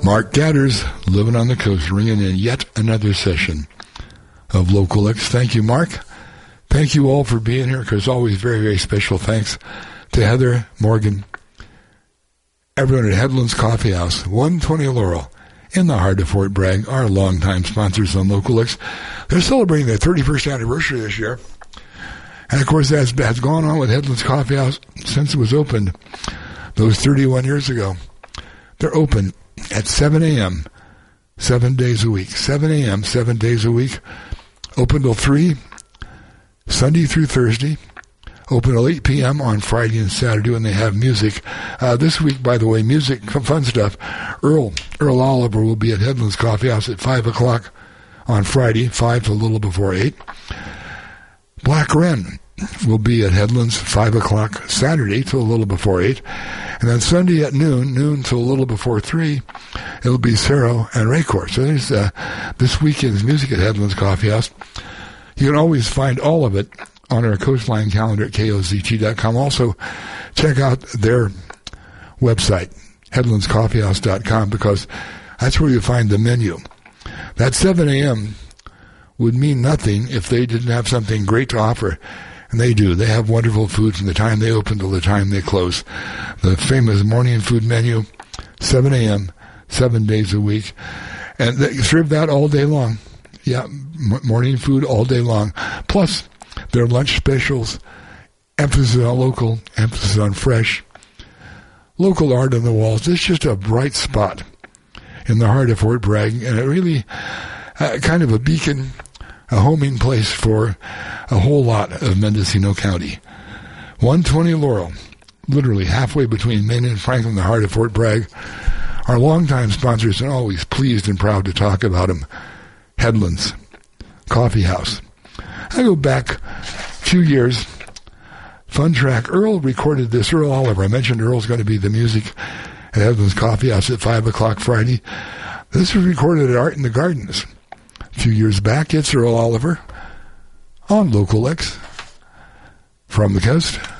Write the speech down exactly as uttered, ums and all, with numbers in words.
Mark Gadders, living on the coast, ringing in yet another session of Local X. Thank you, Mark. Thank you all for being here, because always very, very special thanks to Heather, Morgan, everyone at Headlands Coffee House, one twenty Laurel, in the heart of Fort Bragg, our longtime sponsors on Local X. They're celebrating their thirty-first anniversary this year. And, of course, that has gone on with Headlands Coffee House since it was opened those thirty-one years ago. They're open at seven a.m., seven days a week. seven a.m., seven days a week. Open till three, Sunday through Thursday. Open till eight p.m. on Friday and Saturday when they have music. Uh, this week, by the way, music, fun stuff. Earl, Earl Oliver will be at Headlands Coffee House at five o'clock on Friday, five to a little before eight. Black Wren will be at Headlands five o'clock Saturday till a little before eight. And then Sunday at noon, noon till a little before three, it'll be Cerro and Raycourt. So there's uh, this weekend's music at Headlands Coffee House. You can always find all of it on our Coastline calendar at K O Z T dot com. Also, check out their website, headlands coffee house dot com, because that's where you find the menu. That seven a.m. would mean nothing if they didn't have something great to offer. And they do. They have wonderful food from the time they open till the time they close. The famous morning food menu, seven a.m., seven days a week. And they serve that all day long. Yeah, m- morning food all day long. Plus, their lunch specials, emphasis on local, emphasis on fresh, local art on the walls. It's just a bright spot in the heart of Fort Bragg, and it really uh, kind of a beacon, a homing place for a whole lot of Mendocino County. one twenty Laurel, literally halfway between Maine and Franklin, the heart of Fort Bragg. Our longtime sponsors, and always pleased and proud to talk about them, Headlands Coffee House. I go back a few years. Fun track. Earl recorded this. Earl Oliver. I mentioned Earl's going to be the music at Headlands Coffee House at five o'clock Friday. This was recorded at Art in the Gardens a few years back. It's Earl Oliver on Local X from the coast.